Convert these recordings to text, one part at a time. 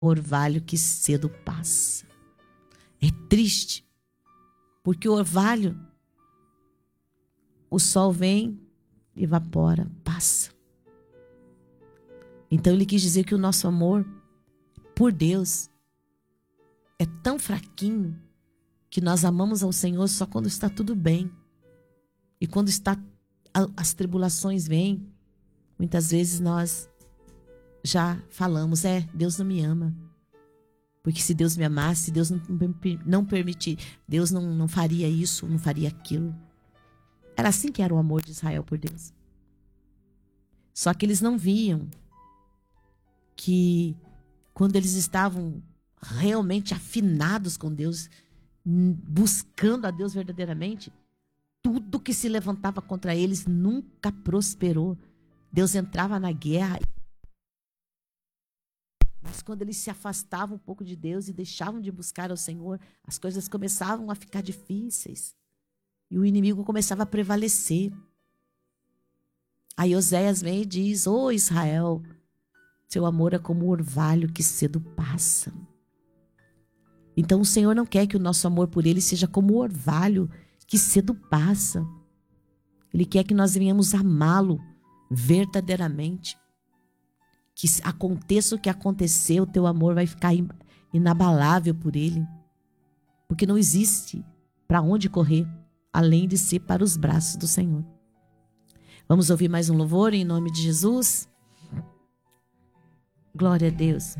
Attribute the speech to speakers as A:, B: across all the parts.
A: orvalho que cedo passa. É triste, porque o orvalho, o sol vem, evapora, passa. Então ele quis dizer que o nosso amor por Deus é tão fraquinho que nós amamos ao Senhor só quando está tudo bem. E quando as tribulações vêm, muitas vezes nós já falamos, Deus não me ama. Porque se Deus me amasse, se Deus não permitir, Deus não faria isso, não faria aquilo. Era assim que era o amor de Israel por Deus. Só que eles não viam que quando eles estavam realmente afinados com Deus, buscando a Deus verdadeiramente, tudo que se levantava contra eles nunca prosperou. Deus entrava na guerra. Mas quando eles se afastavam um pouco de Deus e deixavam de buscar ao Senhor, as coisas começavam a ficar difíceis. E o inimigo começava a prevalecer. Aí Oséias vem e diz, Israel, seu amor é como o orvalho que cedo passa. Então o Senhor não quer que o nosso amor por Ele seja como o orvalho que cedo passa. Ele quer que nós venhamos amá-lo verdadeiramente. Que aconteça o que acontecer, o teu amor vai ficar inabalável por Ele. Porque não existe para onde correr, além de ser para os braços do Senhor. Vamos ouvir mais um louvor em nome de Jesus? Glória a Deus.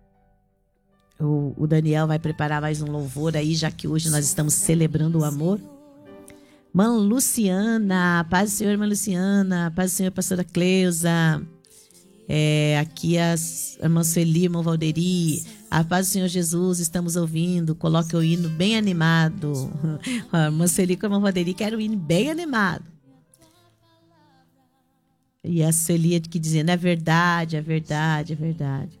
A: O Daniel vai preparar mais um louvor aí, já que hoje nós estamos celebrando o amor. Irmã Luciana, paz do Senhor, irmã Luciana, paz do Senhor, pastora Cleusa. Aqui as irmãs Sueli, irmão Valderi, a paz do Senhor Jesus, estamos ouvindo, coloque o hino bem animado. A irmã Sueli com a irmã Valderi quer o hino bem animado. E a Sueli aqui dizendo, é verdade, é verdade, é verdade.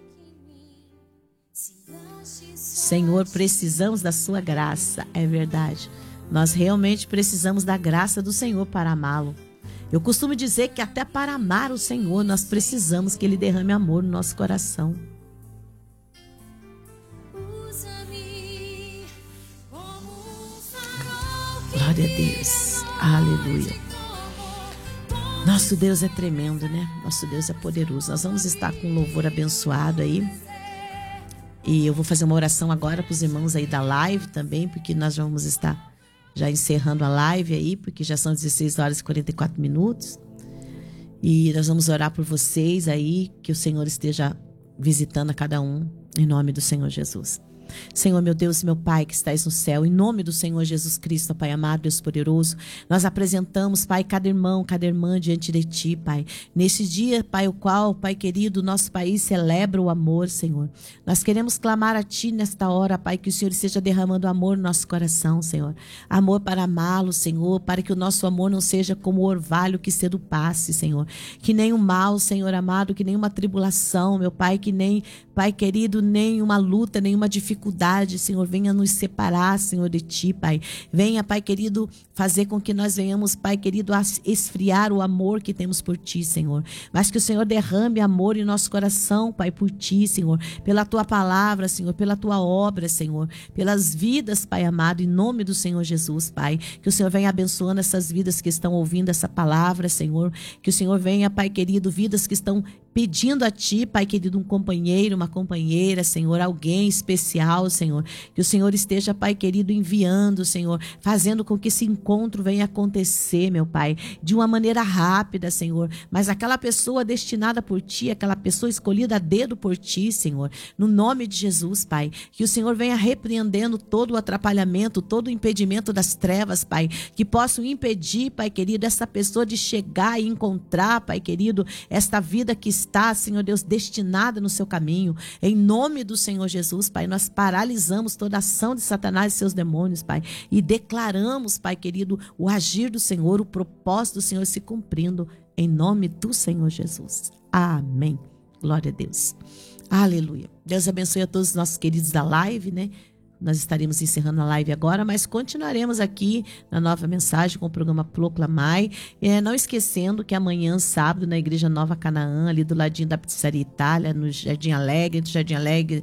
A: Senhor, precisamos da sua graça, é verdade. Nós realmente precisamos da graça do Senhor para amá-lo. Eu costumo dizer que até para amar o Senhor, nós precisamos que Ele derrame amor no nosso coração. Glória a Deus. Aleluia. Nosso Deus é tremendo, né? Nosso Deus é poderoso. Nós vamos estar com um louvor abençoado aí. E eu vou fazer uma oração agora para os irmãos aí da live também, porque nós vamos estar já encerrando a live aí, porque já são 16 horas e 44 minutos. E nós vamos orar por vocês aí, que o Senhor esteja visitando a cada um, em nome do Senhor Jesus. Senhor, meu Deus e meu Pai que estais no céu, em nome do Senhor Jesus Cristo, Pai amado, Deus poderoso, nós apresentamos, Pai, cada irmão, cada irmã diante de Ti, Pai. Nesse dia, Pai, o qual, Pai querido, nosso país celebra o amor, Senhor. Nós queremos clamar a Ti nesta hora, Pai, que o Senhor esteja derramando amor no nosso coração, Senhor. Amor para amá-lo, Senhor, para que o nosso amor não seja como o orvalho que cedo passe, Senhor. Que nem o mal, Senhor amado, que nem uma tribulação, meu Pai, que nem, Pai querido, nem uma luta, nem uma dificuldade, Senhor, venha nos separar, Senhor, de Ti, Pai. Venha, Pai querido, fazer com que nós venhamos, Pai querido, a esfriar o amor que temos por Ti, Senhor. Mas que o Senhor derrame amor em nosso coração, Pai, por Ti, Senhor. Pela Tua palavra, Senhor, pela Tua obra, Senhor. Pelas vidas, Pai amado, em nome do Senhor Jesus, Pai. Que o Senhor venha abençoando essas vidas que estão ouvindo essa palavra, Senhor. Que o Senhor venha, Pai querido, vidas que estão pedindo a Ti, Pai querido, um companheiro, uma companheira, Senhor, alguém especial, Senhor. Que o Senhor esteja, Pai querido, enviando, Senhor, fazendo com que esse encontro venha acontecer, meu Pai, de uma maneira rápida, Senhor. Mas aquela pessoa destinada por Ti, aquela pessoa escolhida a dedo por Ti, Senhor, no nome de Jesus, Pai. Que o Senhor venha repreendendo todo o atrapalhamento, todo o impedimento das trevas, Pai, que possam impedir, Pai querido, essa pessoa de chegar e encontrar, Pai querido, esta vida que está, Senhor Deus, destinada no seu caminho. Em nome do Senhor Jesus, Pai, nós paralisamos toda a ação de Satanás e seus demônios, Pai, e declaramos, Pai querido, o agir do Senhor, o propósito do Senhor se cumprindo, em nome do Senhor Jesus. Amém. Glória a Deus. Aleluia. Deus abençoe a todos os nossos queridos da live, né? Nós estaremos encerrando a live agora, mas continuaremos aqui na Nova Mensagem com o programa Proclamai. Não esquecendo que amanhã, sábado, na Igreja Nova Canaã, ali do ladinho da Pizzaria Itália, no Jardim Alegre,